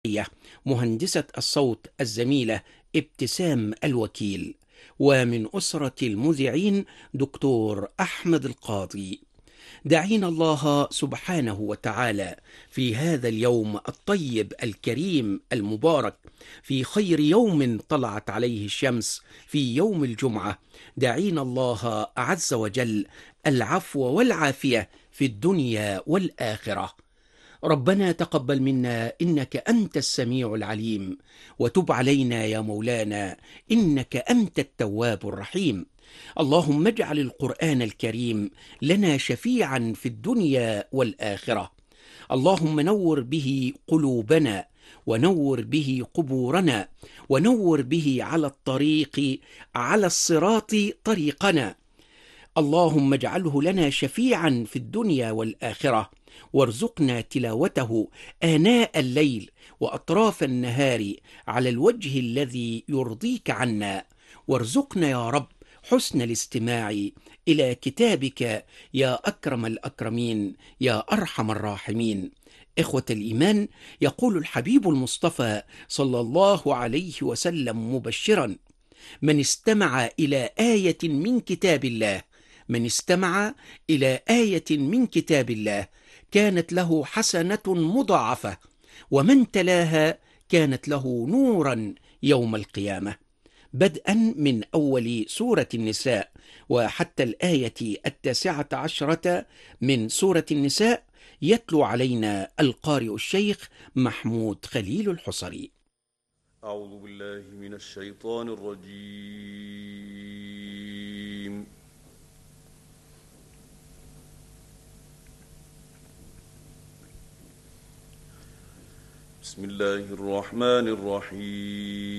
التحية مهندسة الصوت الزميلة ابتسام الوكيل، ومن أسرة المذيعين دكتور أحمد القاضي. دعينا الله سبحانه وتعالى في هذا اليوم الطيب الكريم المبارك، في خير يوم طلعت عليه الشمس، في يوم الجمعة، دعينا الله عز وجل العفو والعافية في الدنيا والآخرة. ربنا تقبل منا إنك أنت السميع العليم، وتب علينا يا مولانا إنك أنت التواب الرحيم. اللهم اجعل القرآن الكريم لنا شفيعا في الدنيا والآخرة. اللهم نور به قلوبنا، ونور به قبورنا، ونور به على الطريق، على الصراط طريقنا. اللهم اجعله لنا شفيعا في الدنيا والآخرة، وارزقنا تلاوته آناء الليل وأطراف النهار على الوجه الذي يرضيك عنا. وارزقنا يا رب حسن الاستماع إلى كتابك يا أكرم الأكرمين يا أرحم الراحمين. إخوة الإيمان، يقول الحبيب المصطفى صلى الله عليه وسلم مبشرا: من استمع إلى آية من كتاب الله، من استمع إلى آية من كتاب الله كانت له حسنة مضاعفة، ومن تلاها كانت له نورا يوم القيامة. بدءا من أول سورة النساء وحتى الآية 19 من سورة النساء، يتلو علينا القارئ الشيخ محمود خليل الحصري. أعوذ بالله من الشيطان الرجيم. بسم الله الرحمن الرحيم.